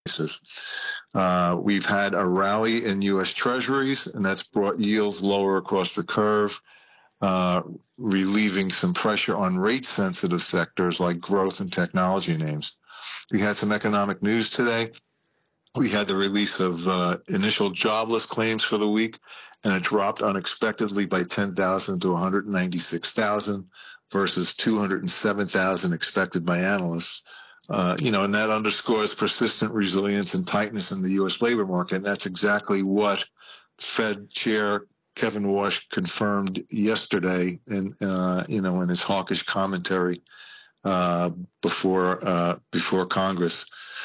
prices. We've had a rally in U.S. Treasuries, and that's brought yields lower across the curve, relieving some pressure on rate-sensitive sectors like growth and technology names. We had some economic news today. We had the release of initial jobless claims for the week, and it dropped unexpectedly by 10,000 to 196,000 versus 207,000 expected by analysts. And that underscores persistent resilience and tightness in the U.S. labor market. And that's exactly what Fed Chair Kevin Warsh confirmed yesterday in his hawkish commentary before Congress.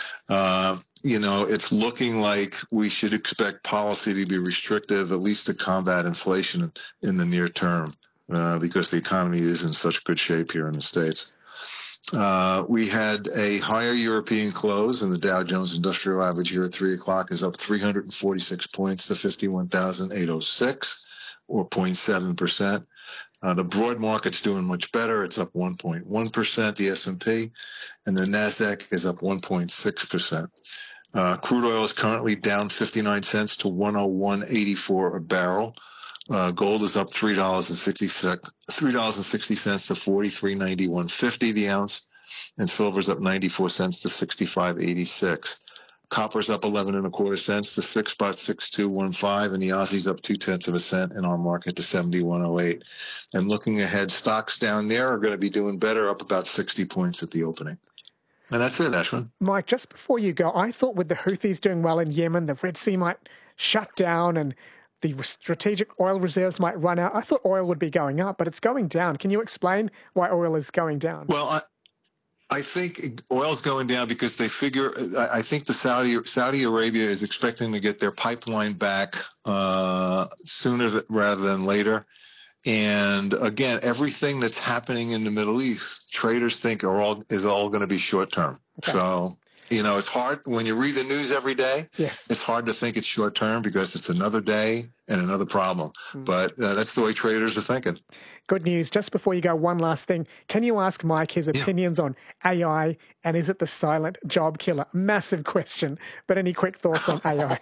It's looking like we should expect policy to be restrictive, at least to combat inflation in the near term, because the economy is in such good shape here in the States. We had a higher European close, and the Dow Jones Industrial Average here at 3 o'clock is up 346 points to 51,806, or 0.7%. The broad market's doing much better. It's up 1.1%, the S&P, and the NASDAQ is up 1.6%. Crude oil is currently down 59 cents to 101.84 a barrel. Gold is up $3.60 to 43.9150 the ounce, and silver's up 94 cents to 65.86. Copper's up 11 1/4 cents to 6.6215, and the Aussie's up 0.2 cents in our market to 71.08. And looking ahead, stocks down there are going to be doing better, up about 60 points at the opening. And that's it, Ashwin. Mike, just before you go, I thought with the Houthis doing well in Yemen, the Red Sea might shut down and the strategic oil reserves might run out. I thought oil would be going up, but it's going down. Can you explain why oil is going down? Well, I think oil's going down because they figure, I think the Saudi Arabia is expecting to get their pipeline back sooner rather than later. And again, everything that's happening in the Middle East, traders think is all going to be short term. Okay. So, it's hard when you read the news every day. Yes. It's hard to think it's short term because it's another day and another problem. But that's the way traders are thinking. Good news. Just before you go, one last thing. Can you ask Mike his opinions on AI, and is it the silent job killer? Massive question, but any quick thoughts on AI?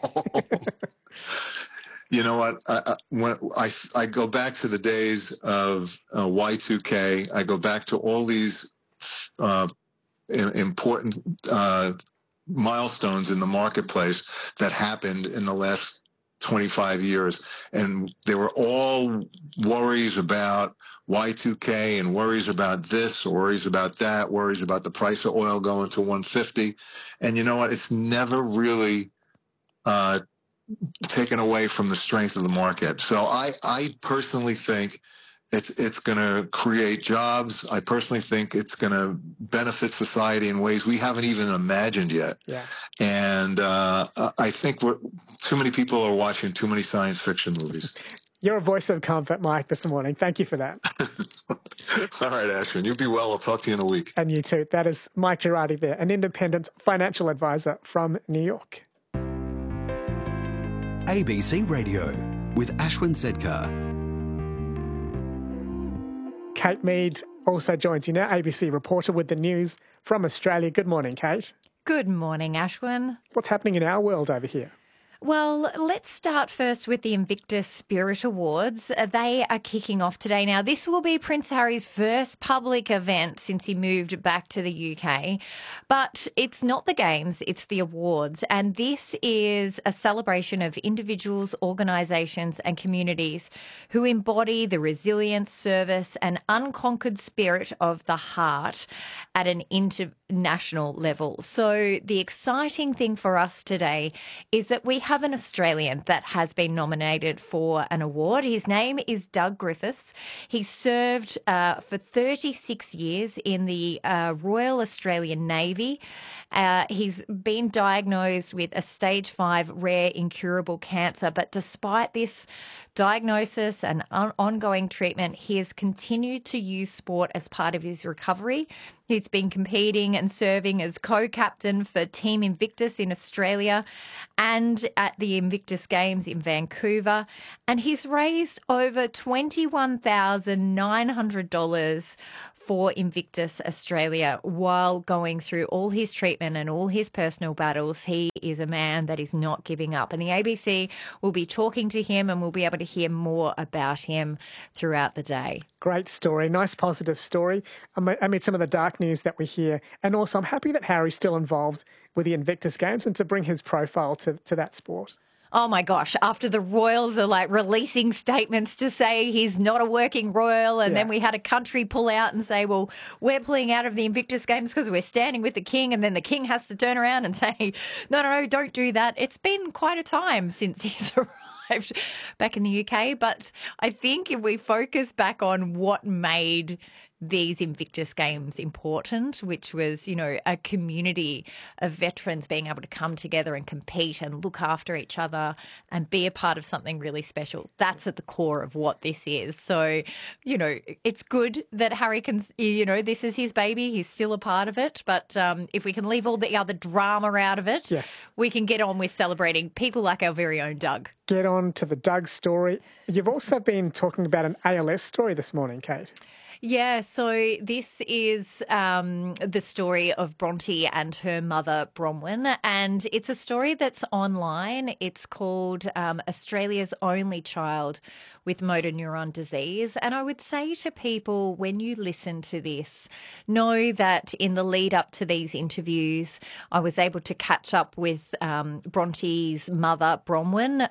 You know what? When I go back to the days of Y2K, I go back to all these important milestones in the marketplace that happened in the last 25 years. And they were all worries about Y2K and worries about this, worries about that, worries about the price of oil going to 150. And you know what? It's never really taken away from the strength of the market. So I personally think it's going to create jobs. I personally think it's going to benefit society in ways we haven't even imagined yet. Yeah. And I think too many people are watching too many science fiction movies. You're a voice of comfort, Mike, this morning. Thank you for that. All right, Ashwin. You be well. I'll talk to you in a week. And you too. That is Mike Girardi there, an independent financial advisor from New York. ABC Radio with Ashwin Sedkar. Kate Mead also joins you now, ABC reporter with the news from Australia. Good morning, Kate. Good morning, Ashwin. What's happening in our world over here? Well, let's start first with the Invictus Spirit Awards. They are kicking off today. Now, this will be Prince Harry's first public event since he moved back to the UK. But it's not the games, it's the awards. And this is a celebration of individuals, organisations and communities who embody the resilience, service and unconquered spirit of the heart at an international level. So the exciting thing for us today is that we have an Australian that has been nominated for an award. His name is Doug Griffiths. He served for 36 years in the Royal Australian Navy. He's been diagnosed with a stage 5 rare incurable cancer, but despite this diagnosis and ongoing treatment, he has continued to use sport as part of his recovery. He's been competing and serving as co-captain for Team Invictus in Australia and at the Invictus Games in Vancouver. And he's raised over $21,900 for Invictus Australia while going through all his treatment and all his personal battles. He is a man that is not giving up. And the ABC will be talking to him, and we'll be able to hear more about him throughout the day. Great story. Nice positive story amid some of the dark news that we hear. And also I'm happy that Harry's still involved with the Invictus Games and to bring his profile to that sport. Oh my gosh, after the Royals are like releasing statements to say he's not a working Royal, and then we had a country pull out and say, well, we're pulling out of the Invictus Games because we're standing with the King, and then the King has to turn around and say, no, don't do that. It's been quite a time since he's arrived back in the UK, but I think if we focus back on what made these Invictus Games important, which was, a community of veterans being able to come together and compete and look after each other and be a part of something really special. That's at the core of what this is. So, it's good that Harry can, this is his baby. He's still a part of it. But if we can leave all the other drama out of it, yes, we can get on with celebrating people like our very own Doug. Get on to the Doug story. You've also been talking about an ALS story this morning, Kate. Yeah, so this is the story of Bronte and her mother, Bronwyn, and it's a story that's online. It's called Australia's Only Child with Motor Neuron Disease. And I would say to people, when you listen to this, know that in the lead up to these interviews, I was able to catch up with Bronte's mother, Bronwyn,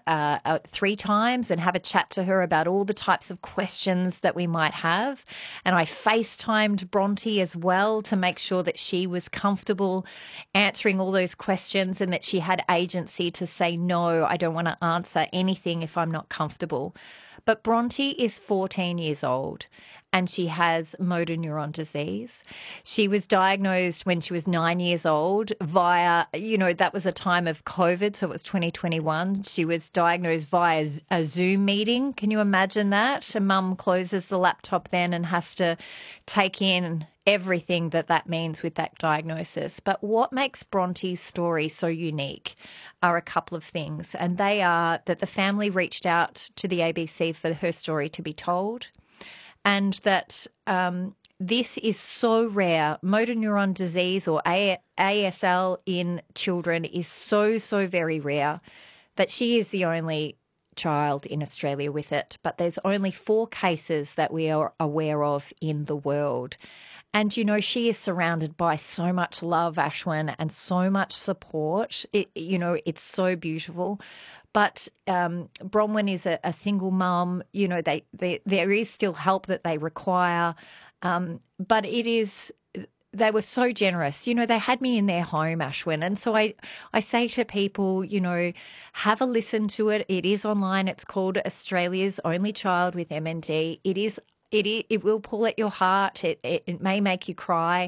3 times and have a chat to her about all the types of questions that we might have. And I FaceTimed Bronte as well to make sure that she was comfortable answering all those questions and that she had agency to say, no, I don't want to answer anything if I'm not comfortable. But Bronte is 14 years old and she has motor neuron disease. She was diagnosed when she was 9 years old via, that was a time of COVID, so it was 2021. She was diagnosed via a Zoom meeting. Can you imagine that? A mum closes the laptop then and has to take in everything that means with that diagnosis. But what makes Bronte's story so unique are a couple of things, and they are that the family reached out to the ABC for her story to be told, and that this is so rare. Motor neuron disease, or ASL in children, is so very rare that she is the only child in Australia with it, but there's only 4 cases that we are aware of in the world. And, she is surrounded by so much love, Ashwin, and so much support. It's so beautiful. But Bronwyn is a single mum. There is still help that they require. But they were so generous. They had me in their home, Ashwin. And so I say to people, have a listen to it. It is online. It's called Australia's Only Child with MND. It will pull at your heart. It may make you cry,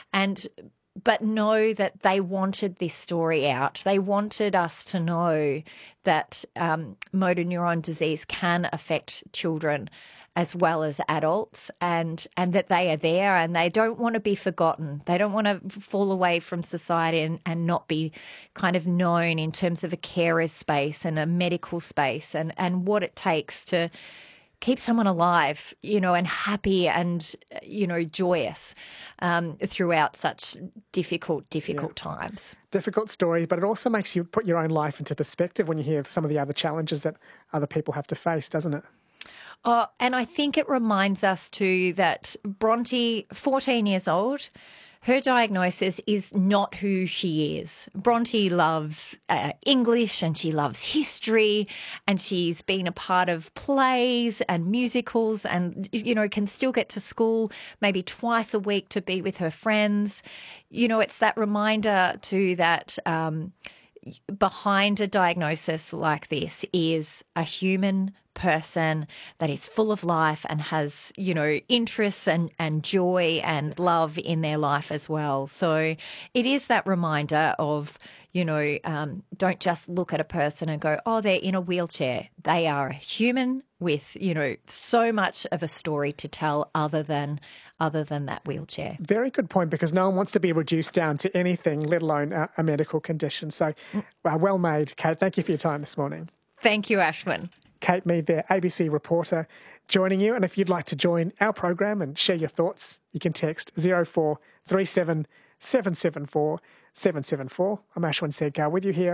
but know that they wanted this story out. They wanted us to know that motor neuron disease can affect children as well as adults, and that they are there and they don't want to be forgotten. They don't want to fall away from society and not be kind of known in terms of a carer's space and a medical space and what it takes to keep someone alive, and happy and, joyous throughout such difficult times. Difficult story, but it also makes you put your own life into perspective when you hear some of the other challenges that other people have to face, doesn't it? Oh, and I think it reminds us too that Bronte, 14 years old, her diagnosis is not who she is. Bronte loves English and she loves history, and she's been a part of plays and musicals and, can still get to school maybe twice a week to be with her friends. It's that reminder too that behind a diagnosis like this is a human person that is full of life and has, interests and joy and love in their life as well. So it is that reminder of, don't just look at a person and go, oh, they're in a wheelchair. They are a human with, so much of a story to tell other than that wheelchair. Very good point, because no one wants to be reduced down to anything, let alone a medical condition. So well made, Kate. Thank you for your time this morning. Thank you, Ashwin. Kate Mead there, ABC reporter, joining you. And if you'd like to join our program and share your thoughts, you can text 0437 774 774. I'm Ashwin Sedkar with you here